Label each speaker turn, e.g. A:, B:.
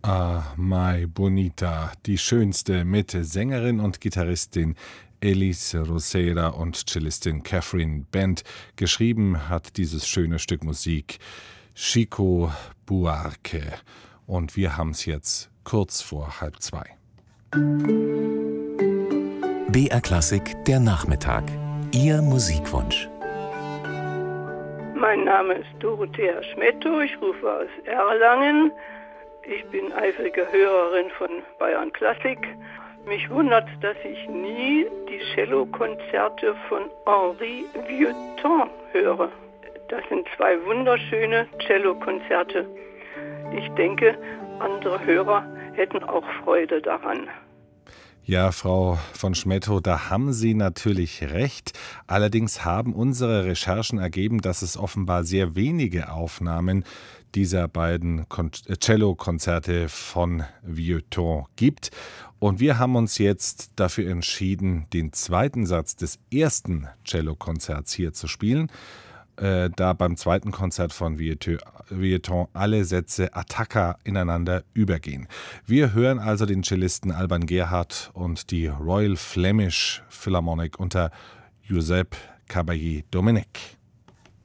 A: Ah, my bonita, die schönste mit Sängerin und Gitarristin Elise Rosera und Cellistin Catherine Bent. Geschrieben hat dieses schöne Stück Musik Chico Buarque. Und wir haben es jetzt kurz vor 1:30.
B: BR Klassik, der Nachmittag. Ihr Musikwunsch.
C: Mein Name ist Dorothea Schmetto, ich rufe aus Erlangen. Ich bin eifrige Hörerin von Bayern Klassik. Mich wundert, dass ich nie die Cellokonzerte von Henri Vieuxtemps höre. Das sind 2 wunderschöne Cellokonzerte. Ich denke, andere Hörer hätten auch Freude daran.
A: Ja, Frau von Schmetto, da haben Sie natürlich recht. Allerdings haben unsere Recherchen ergeben, dass es offenbar sehr wenige Aufnahmen dieser beiden Cello-Konzerte von Vieuxtemps gibt. Und wir haben uns jetzt dafür entschieden, den zweiten Satz des ersten Cello-Konzerts hier zu spielen, da beim zweiten Konzert von Vieuxtemps alle Sätze attacca ineinander übergehen. Wir hören also den Cellisten Alban Gerhardt und die Royal Flemish Philharmonic unter Giuseppe Caballé-Dominic.